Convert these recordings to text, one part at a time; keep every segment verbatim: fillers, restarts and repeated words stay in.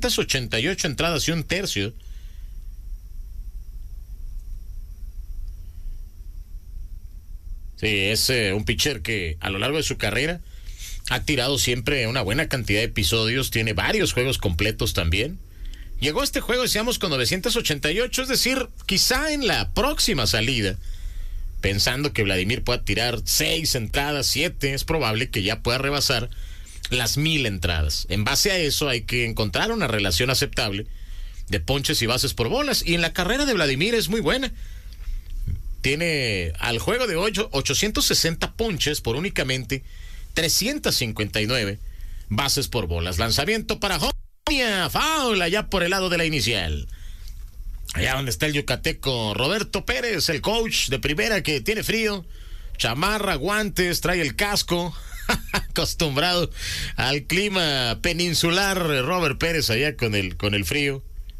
novecientas ochenta y ocho entradas y un tercio. Sí, es eh, un pitcher que a lo largo de su carrera ha tirado siempre una buena cantidad de episodios, tiene varios juegos completos también. Llegó a este juego, decíamos, con novecientas ochenta y ocho, es decir, quizá en la próxima salida, pensando que Vladimir pueda tirar seis entradas, siete, es probable que ya pueda rebasar las mil entradas. En base a eso hay que encontrar una relación aceptable de ponches y bases por bolas, y en la carrera de Vladimir es muy buena. Tiene al juego de hoy ochocientos sesenta ponches por únicamente trescientas cincuenta y nueve bases por bolas. Lanzamiento para Jonia, foul allá por el lado de la inicial. Allá donde está el yucateco Roberto Pérez, el coach de primera que tiene frío, chamarra, guantes, trae el casco, acostumbrado al clima peninsular. Robert Pérez allá con el, con el frío.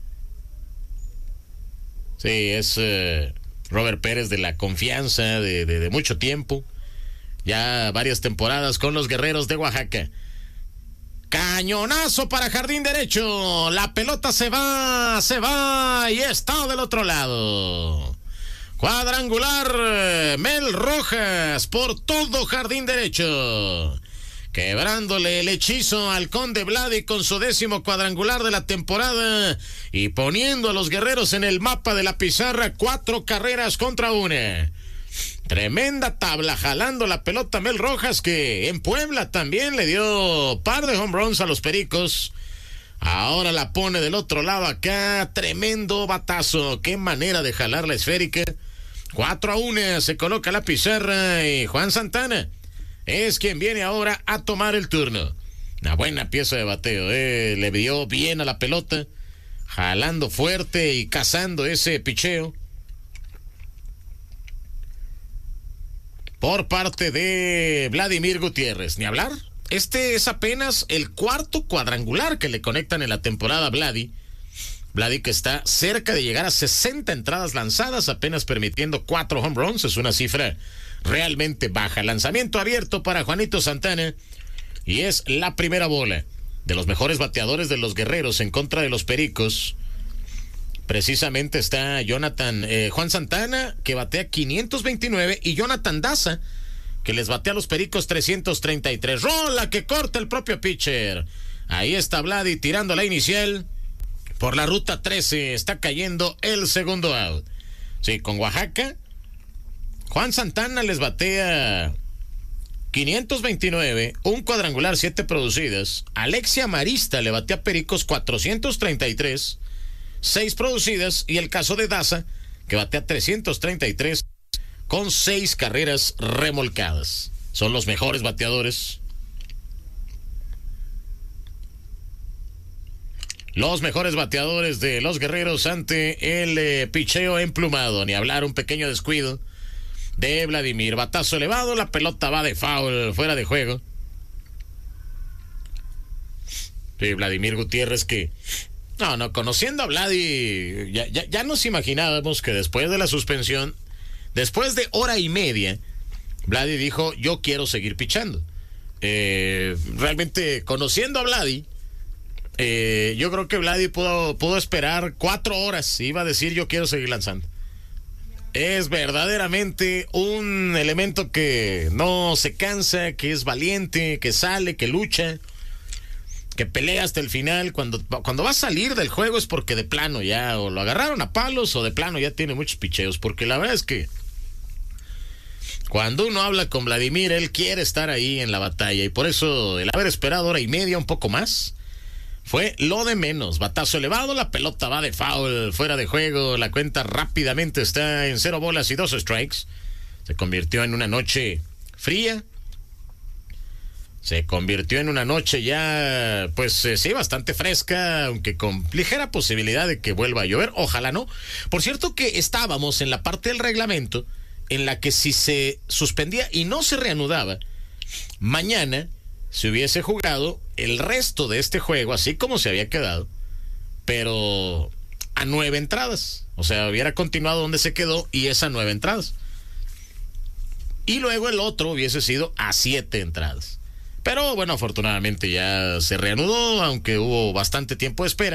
Sí, es... Uh, Robert Pérez de la confianza de, de, de mucho tiempo, ya varias temporadas con los Guerreros de Oaxaca. Cañonazo para jardín derecho, la pelota se va, se va y está del otro lado. Cuadrangular, Mel Rojas por todo jardín derecho, quebrándole el hechizo al Conde Vladi con su décimo cuadrangular de la temporada y poniendo a los Guerreros en el mapa de la pizarra, cuatro carreras contra una. Tremenda tabla jalando la pelota Mel Rojas, que en Puebla también le dio par de home runs a los Pericos. Ahora la pone del otro lado acá, tremendo batazo, qué manera de jalar la esférica. cuatro a uno se coloca la pizarra y Juan Santana es quien viene ahora a tomar el turno. Una buena pieza de bateo, eh. Le dio bien a la pelota, jalando fuerte y cazando ese picheo por parte de Vladimir Gutiérrez. Ni hablar, este es apenas el cuarto cuadrangular que le conectan en la temporada a Vladi. Vladi que está cerca de llegar a sesenta entradas lanzadas, apenas permitiendo cuatro home runs, es una cifra realmente baja. Lanzamiento abierto para Juanito Santana y es la primera bola. De los mejores bateadores de los Guerreros en contra de los Pericos, precisamente está Jonathan eh, Juan Santana, que batea quinientos veintinueve, y Jonathan Daza, que les batea a los Pericos trescientos treinta y tres. Rola que corta el propio pitcher. Ahí está Vladi tirando la inicial por la ruta trece, está cayendo el segundo out. Sí, con Oaxaca Juan Santana les batea quinientos veintinueve, un cuadrangular, siete producidas. Alexia Marista le batea a Pericos cuatrocientos treinta y tres, seis producidas. Y el caso de Daza, que batea trescientos treinta y tres con seis carreras remolcadas. Son los mejores bateadores. Los mejores bateadores de los Guerreros ante el eh, picheo emplumado. Ni hablar, un pequeño descuido de Vladimir. Batazo elevado, la pelota va de foul, fuera de juego. Sí, Vladimir Gutiérrez que... No, no, conociendo a Vladi, ya, ya, ya nos imaginábamos que después de la suspensión, después de hora y media, Vladi dijo, yo quiero seguir pichando. Eh, realmente, conociendo a Vladi, eh, yo creo que Vladi pudo, pudo esperar cuatro horas, iba a decir, yo quiero seguir lanzando. Es verdaderamente un elemento que no se cansa, que es valiente, que sale, que lucha, que pelea hasta el final. Cuando, cuando va a salir del juego es porque de plano ya o lo agarraron a palos o de plano ya tiene muchos picheos, porque la verdad es que cuando uno habla con Vladimir, él quiere estar ahí en la batalla, y por eso el haber esperado hora y media, un poco más, fue lo de menos. Batazo elevado, la pelota va de foul, fuera de juego, la cuenta rápidamente está en cero bolas y dos strikes. Se convirtió en una noche fría, se convirtió en una noche ya, pues eh, sí, bastante fresca, aunque con ligera posibilidad de que vuelva a llover, ojalá no. Por cierto que estábamos en la parte del reglamento en la que si se suspendía y no se reanudaba, mañana se hubiese jugado el resto de este juego así como se había quedado, pero a nueve entradas. O sea, hubiera continuado donde se quedó y es a nueve entradas. Y luego el otro hubiese sido a siete entradas. Pero bueno, afortunadamente ya se reanudó, aunque hubo bastante tiempo de espera.